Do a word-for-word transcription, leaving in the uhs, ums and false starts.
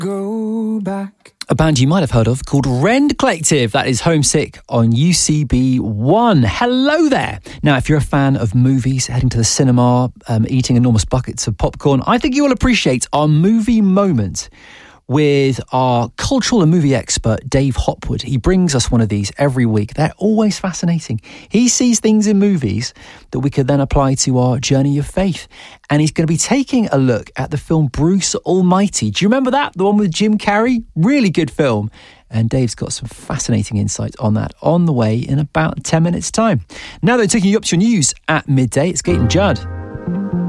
go back. A band you might have heard of called Rend Collective. That is Homesick on U C B one. Hello there. Now, if you're a fan of movies, heading to the cinema, um, eating enormous buckets of popcorn, I think you will appreciate our movie moment with our cultural and movie expert, Dave Hopwood. He brings us one of these every week. They're always fascinating. He sees things in movies that we could then apply to our journey of faith. And he's going to be taking a look at the film Bruce Almighty. Do you remember that? The one with Jim Carrey? Really good film. And Dave's got some fascinating insights on that on the way in about ten minutes' time. Now they're taking you up to your news at midday. It's Gate and Judd.